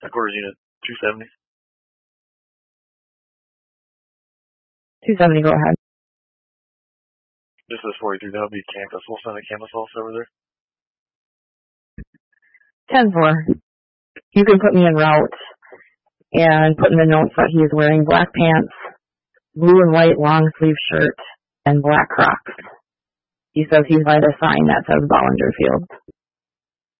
Headquarters Unit 270. 270, go ahead. This is 43. That'll be campus. We'll send a campus officer over there. 10-4. You can put me en route and put in the notes that he is wearing black pants, blue and white long sleeve shirt, and black Crocs. He says he's by the sign that says Bollinger Field.